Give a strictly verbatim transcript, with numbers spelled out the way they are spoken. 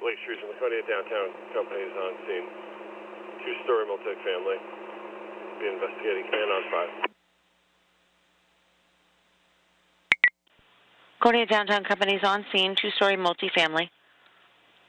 Lake Street and Laconia Downtown Company is on scene. Two-story multifamily. Be investigating. Command on five. Laconia Downtown Company is on scene. Two-story multifamily.